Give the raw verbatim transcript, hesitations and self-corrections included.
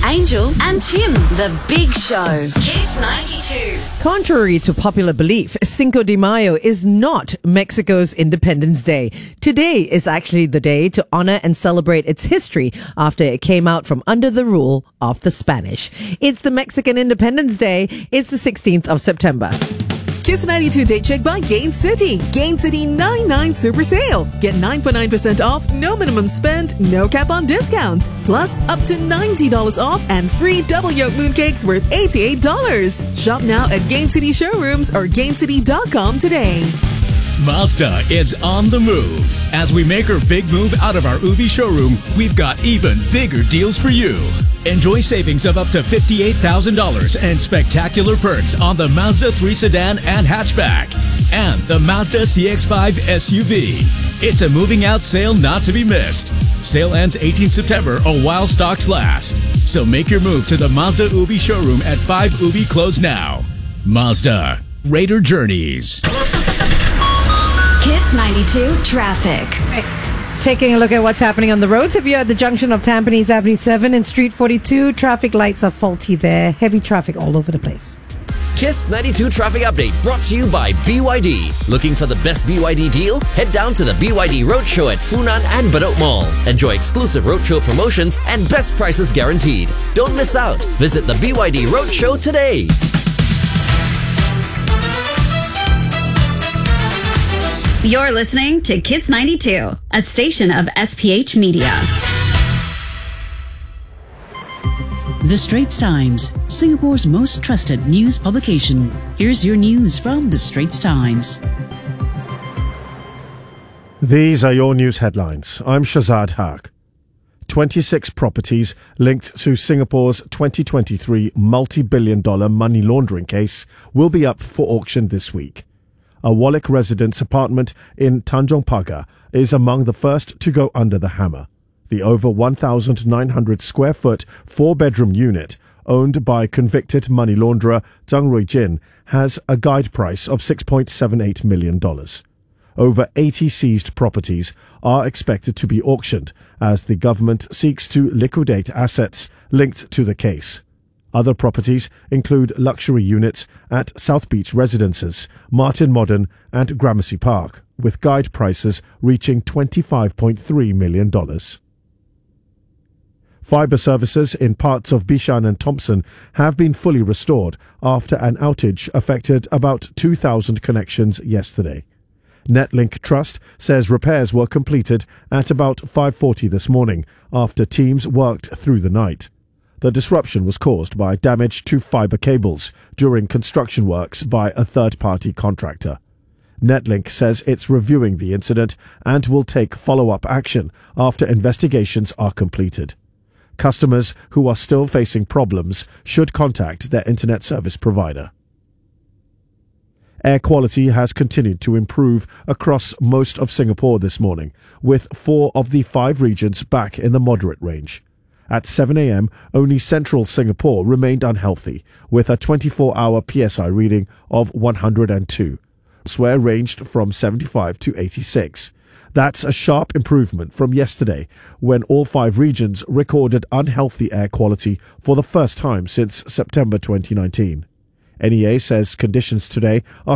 Angel and Tim, the Big Show. Kiss ninety-two. Contrary to popular belief, Cinco de Mayo is not Mexico's Independence Day. Today is actually the day to honor and celebrate its history after it came out from under the rule of the Spanish. It's the Mexican Independence Day. It's the sixteenth of September. Kiss ninety-two Date Check by Gain City. Gain City ninety-nine Super Sale. Get nine point nine percent off, no minimum spend, no cap on discounts. Plus, up to ninety dollars off and free double yolk mooncakes worth eighty-eight dollars. Shop now at Gain City showrooms or gain city dot com today. Mazda is on the move. As we make our big move out of our Ubi showroom, we've got even bigger deals for you. Enjoy savings of up to fifty-eight thousand dollars and spectacular perks on the Mazda three sedan and hatchback and the Mazda C X five S U V. It's a moving out sale not to be missed. Sale ends eighteenth September or while stocks last. So make your move to the Mazda Ubi showroom at five Ubi Close now. Mazda. Raider Journeys. Kiss ninety-two traffic. Taking a look at what's happening on the roads. If you're at the junction of Tampines Avenue seven and Street forty-two, traffic lights are faulty there. Heavy traffic all over the place. Kiss ninety-two Traffic Update brought to you by B Y D. Looking for the best B Y D deal? Head down to the B Y D Roadshow at Funan and Bedok Mall. Enjoy exclusive Roadshow promotions and best prices guaranteed. Don't miss out. Visit the B Y D Roadshow today. You're listening to Kiss ninety-two, a station of S P H Media. The Straits Times, Singapore's most trusted news publication. Here's your news from The Straits Times. These are your news headlines. I'm Shazad Haq. twenty-six properties linked to Singapore's twenty twenty-three multi-billion dollar money laundering case will be up for auction this week. A Wallick residence apartment in Tanjong Pagar is among the first to go under the hammer. The over one thousand nine hundred square foot four-bedroom unit, owned by convicted money launderer Zhang Ruijin, has a guide price of six point seven eight million dollars. Over eighty seized properties are expected to be auctioned as the government seeks to liquidate assets linked to the case. Other properties include luxury units at South Beach Residences, Martin Modern and Gramercy Park, with guide prices reaching twenty-five point three million dollars. Fibre services in parts of Bishan and Thompson have been fully restored after an outage affected about two thousand connections yesterday. Netlink Trust says repairs were completed at about five forty this morning after teams worked through the night. The disruption was caused by damage to fibre cables during construction works by a third-party contractor. Netlink says it's reviewing the incident and will take follow-up action after investigations are completed. Customers who are still facing problems should contact their internet service provider. Air quality has continued to improve across most of Singapore this morning, with four of the five regions back in the moderate range. At seven a.m, only central Singapore remained unhealthy, with a twenty-four hour P S I reading of one hundred two. Elsewhere ranged from seventy-five to eighty-six. That's a sharp improvement from yesterday, when all five regions recorded unhealthy air quality for the first time since September twenty nineteen. N E A says conditions today are